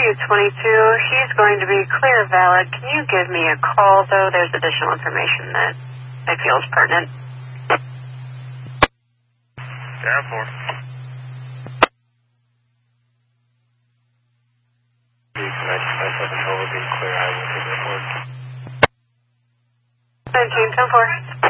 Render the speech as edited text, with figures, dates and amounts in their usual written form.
W22, she's going to be clear valid. Can you give me a call, though? There's additional information that I feel is pertinent. Down 4. Clear, I will take report. 17, 10-4.